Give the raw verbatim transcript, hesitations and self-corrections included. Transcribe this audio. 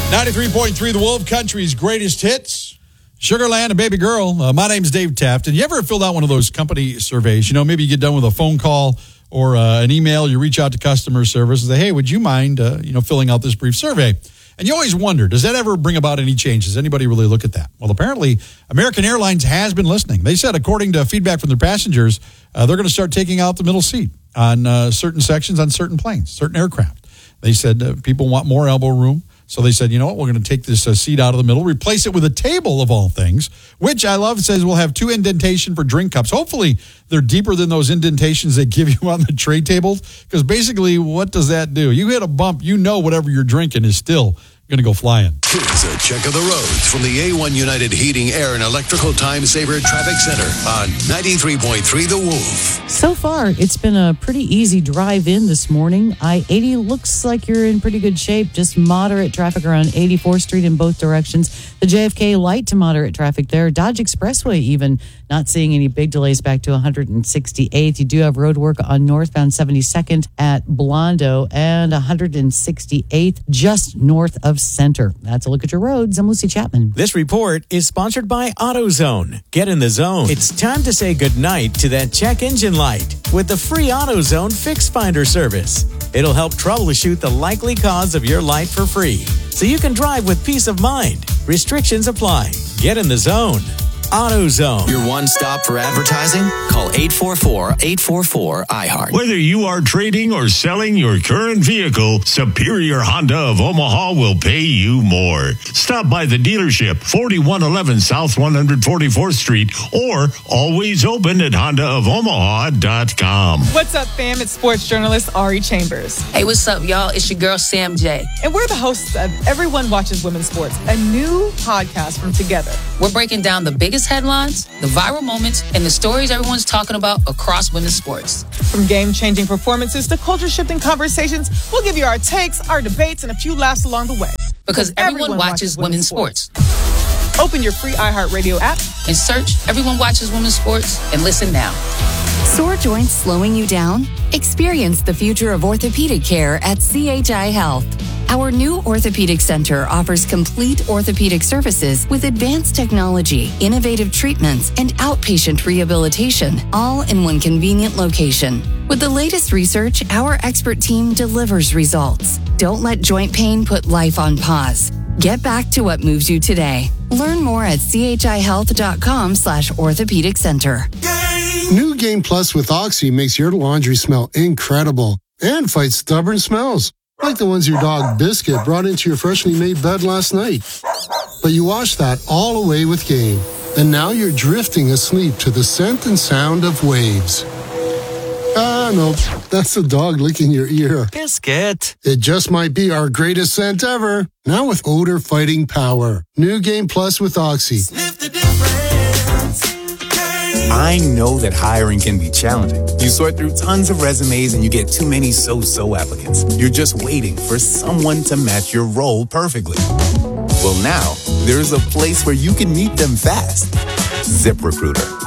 ninety-three point three The Wolf, country's greatest hits. Sugarland and Baby Girl. Uh, my name's Dave Taft. And you ever filled out one of those company surveys? You know, maybe you get done with a phone call or uh, an email. You reach out to customer service and say, hey, would you mind, uh, you know, filling out this brief survey? And you always wonder, does that ever bring about any change? Does anybody really look at that? Well, apparently, American Airlines has been listening. They said, according to feedback from their passengers, uh, they're going to start taking out the middle seat on uh, certain sections on certain planes, certain aircraft. They said uh, people want more elbow room. So they said, you know what, we're going to take this uh, seat out of the middle, replace it with a table of all things, which I love. It says we'll have two indentation for drink cups. Hopefully they're deeper than those indentations they give you on the tray tables, because basically what does that do? You hit a bump, you know whatever you're drinking is still going to go flying. Here's a check of the roads from the A one United Heating, Air, and Electrical Time Saver Traffic Center on ninety-three point three The Wolf. So far, it's been a pretty easy drive in this morning. I eighty looks like you're in pretty good shape. Just moderate traffic around eighty-fourth Street in both directions. The J F K light to moderate traffic there. Dodge Expressway even not seeing any big delays back to one hundred sixty-eighth. You do have road work on northbound seventy-second at Blondo and one hundred sixty-eighth just north of Center. That's a look at your roads. I'm Lucy Chapman. This report is sponsored by AutoZone. Get in the zone. It's time to say goodnight to that check engine light with the free AutoZone Fix Finder service. It'll help troubleshoot the likely cause of your light for free, so you can drive with peace of mind. Restrictions apply. Get in the zone. AutoZone. Your one stop for advertising? Call eight four four, eight four four, I heart. Whether you are trading or selling your current vehicle, Superior Honda of Omaha will pay you more. Stop by the dealership, forty-one eleven South one hundred forty-fourth Street, or always open at honda of omaha dot com. What's up, fam? It's sports journalist Ari Chambers. Hey, what's up, y'all? It's your girl, Sam J. And we're the hosts of Everyone Watches Women's Sports, a new podcast from Together. We're breaking down the biggest headlines, the viral moments, and the stories everyone's talking about across women's sports. From game-changing performances to culture-shifting conversations, we'll give you our takes, our debates, and a few laughs along the way. Because everyone, everyone watches, watches women's sports. sports. Open your free iHeartRadio app and search Everyone Watches Women's Sports and listen now. Sore joints slowing you down? Experience the future of orthopedic care at C H I Health. Our new orthopedic center offers complete orthopedic services with advanced technology, innovative treatments, and outpatient rehabilitation, all in one convenient location. With the latest research, our expert team delivers results. Don't let joint pain put life on pause. Get back to what moves you today. Learn more at chihealth.com slash orthopedic center. New Game Plus with Oxy makes your laundry smell incredible and fights stubborn smells, like the ones your dog Biscuit brought into your freshly made bed last night. But you washed that all away with Game, and now you're drifting asleep to the scent and sound of waves. Ah, no, that's the dog licking your ear. Biscuit. It just might be our greatest scent ever. Now with odor-fighting power. New Game Plus with Oxy. Sniff the difference. I know that hiring can be challenging. You sort through tons of resumes and you get too many so-so applicants. You're just waiting for someone to match your role perfectly. Well, now, there's a place where you can meet them fast. ZipRecruiter.